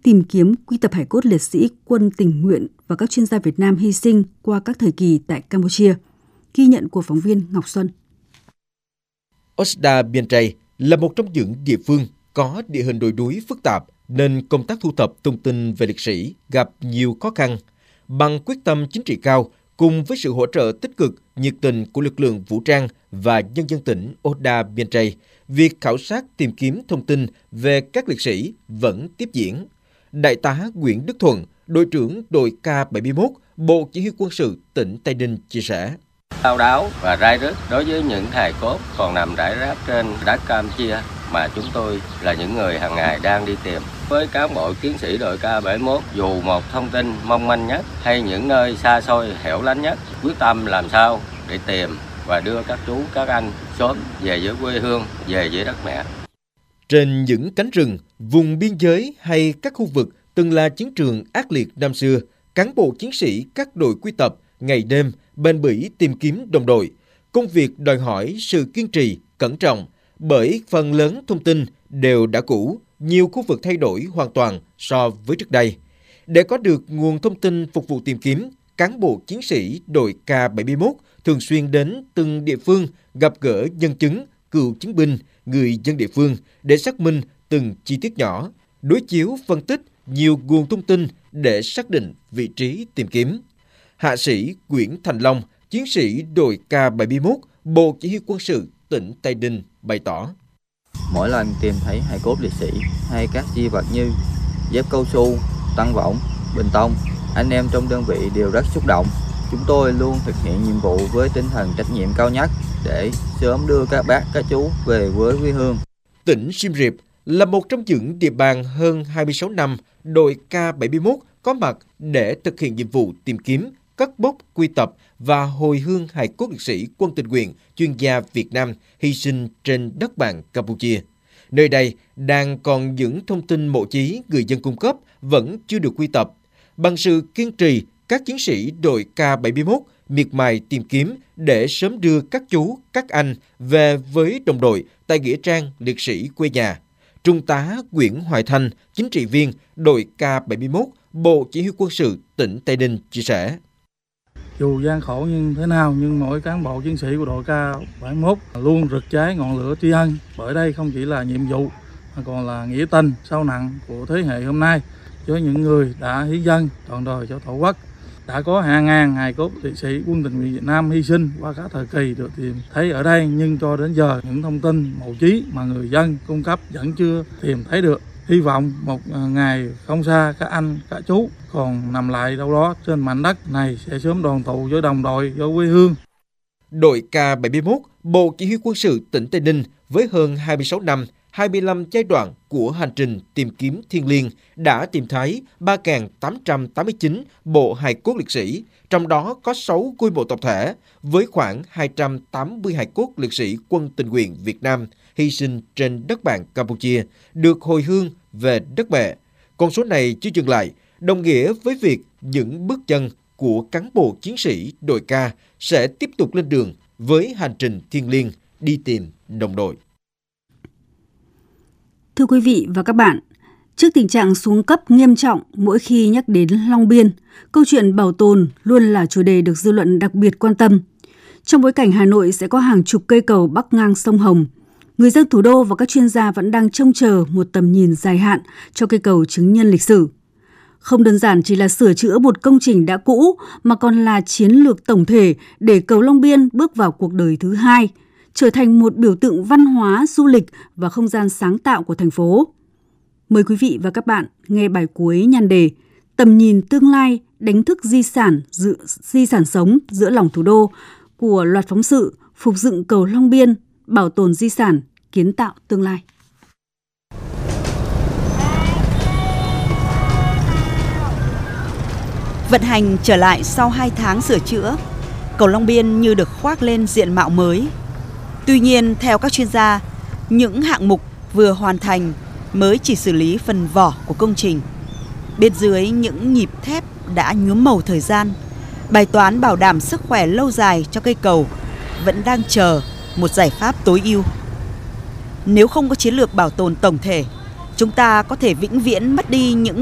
tìm kiếm quy tập hải cốt liệt sĩ quân tình nguyện và các chuyên gia Việt Nam hy sinh qua các thời kỳ tại Campuchia. Ghi nhận của phóng viên Ngọc Xuân. Oxda Biên Tray là một trong những địa phương có địa hình đồi núi phức tạp nên công tác thu thập thông tin về liệt sĩ gặp nhiều khó khăn. Bằng quyết tâm chính trị cao, cùng với sự hỗ trợ tích cực, nhiệt tình của lực lượng vũ trang và nhân dân tỉnh Oxda Biên Tray, việc khảo sát tìm kiếm thông tin về các liệt sĩ vẫn tiếp diễn. Đại tá Nguyễn Đức Thuận, đội trưởng đội K71, Bộ Chỉ huy Quân sự tỉnh Tây Ninh chia sẻ. Đau đáu và rai rứt đối với những hài cốt còn nằm rải rác trên đất Campuchia mà chúng tôi là những người hàng ngày đang đi tìm. Với cán bộ chiến sĩ đội K71, dù một thông tin mong manh nhất hay những nơi xa xôi hẻo lánh nhất, quyết tâm làm sao để tìm và đưa các chú, các anh sớm về với quê hương, về với đất mẹ. Trên những cánh rừng, vùng biên giới hay các khu vực từng là chiến trường ác liệt năm xưa, cán bộ chiến sĩ các đội quy tập ngày đêm bền bỉ tìm kiếm đồng đội. Công việc đòi hỏi sự kiên trì, cẩn trọng, bởi phần lớn thông tin đều đã cũ, nhiều khu vực thay đổi hoàn toàn so với trước đây. Để có được nguồn thông tin phục vụ tìm kiếm, cán bộ chiến sĩ đội K71 thường xuyên đến từng địa phương gặp gỡ nhân chứng, cựu chiến binh, người dân địa phương để xác minh từng chi tiết nhỏ, đối chiếu phân tích nhiều nguồn thông tin để xác định vị trí tìm kiếm. Hạ sĩ Nguyễn Thành Long, chiến sĩ đội K71, Bộ Chỉ huy Quân sự tỉnh Tây Ninh bày tỏ. Mỗi lần tìm thấy hài cốt liệt sĩ hay các di vật như dép cao su, tăng võng, bình tông, anh em trong đơn vị đều rất xúc động. Chúng tôi luôn thực hiện nhiệm vụ với tinh thần trách nhiệm cao nhất để sớm đưa các bác, các chú về với quê hương. Tỉnh Siem Reap là một trong những địa bàn hơn 26 năm đội K71 có mặt để thực hiện nhiệm vụ tìm kiếm, cất bốc, quy tập và hồi hương hài cốt liệt sĩ quân tình nguyện chuyên gia Việt Nam hy sinh trên đất bạn Campuchia. Nơi đây đang còn những thông tin mộ chí người dân cung cấp vẫn chưa được quy tập. Bằng sự kiên trì, các chiến sĩ đội K71 miệt mài tìm kiếm để sớm đưa các chú, các anh về với đồng đội tại nghĩa trang liệt sĩ quê nhà. Trung tá Nguyễn Hoài Thanh, chính trị viên đội K71, Bộ Chỉ huy Quân sự tỉnh Tây Ninh chia sẻ. Dù gian khổ như thế nào nhưng mỗi cán bộ chiến sĩ của đội K71 luôn rực cháy ngọn lửa tri ân, bởi đây không chỉ là nhiệm vụ mà còn là nghĩa tình sâu nặng của thế hệ hôm nay với những người đã hiến dâng trọn đời cho Tổ quốc. Đã có hàng ngàn hài cốt liệt sĩ quân tình nguyện Việt Nam hy sinh qua các thời kỳ được tìm thấy ở đây, nhưng cho đến giờ những thông tin mộ chí mà người dân cung cấp vẫn chưa tìm thấy được. Hy vọng một ngày không xa các anh, các chú còn nằm lại đâu đó trên mảnh đất này sẽ sớm đoàn tụ với đồng đội, với quê hương. Đội K71, Bộ Chỉ huy Quân sự tỉnh Tây Ninh với hơn 26 năm, 25 giai đoạn của hành trình tìm kiếm thiêng liêng đã tìm thấy 3.889 bộ hài cốt liệt sĩ, trong đó có 6 ngôi mộ tập thể với khoảng 280 hài cốt liệt sĩ quân tình nguyện Việt Nam hy sinh trên đất bạn Campuchia được hồi hương về đất mẹ. Con số này chưa dừng lại, đồng nghĩa với việc những bước chân của cán bộ chiến sĩ đội K sẽ tiếp tục lên đường với hành trình thiêng liêng đi tìm đồng đội. Thưa quý vị và các bạn, trước tình trạng xuống cấp nghiêm trọng mỗi khi nhắc đến Long Biên, câu chuyện bảo tồn luôn là chủ đề được dư luận đặc biệt quan tâm. Trong bối cảnh Hà Nội sẽ có hàng chục cây cầu bắc ngang sông Hồng, người dân thủ đô và các chuyên gia vẫn đang trông chờ một tầm nhìn dài hạn cho cây cầu chứng nhân lịch sử. Không đơn giản chỉ là sửa chữa một công trình đã cũ, mà còn là chiến lược tổng thể để cầu Long Biên bước vào cuộc đời thứ hai, trở thành một biểu tượng văn hóa, du lịch và không gian sáng tạo của thành phố. Mời quý vị và các bạn nghe bài cuối nhan đề Tầm nhìn tương lai, đánh thức di sản sống giữa lòng thủ đô của loạt phóng sự Phục dựng cầu Long Biên, bảo tồn di sản, kiến tạo tương lai. Vận hành trở lại sau 2 tháng sửa chữa, cầu Long Biên như được khoác lên diện mạo mới. Tuy nhiên, theo các chuyên gia, những hạng mục vừa hoàn thành mới chỉ xử lý phần vỏ của công trình. Bên dưới những nhịp thép đã nhuốm màu thời gian, bài toán bảo đảm sức khỏe lâu dài cho cây cầu vẫn đang chờ một giải pháp tối ưu. Nếu không có chiến lược bảo tồn tổng thể, chúng ta có thể vĩnh viễn mất đi những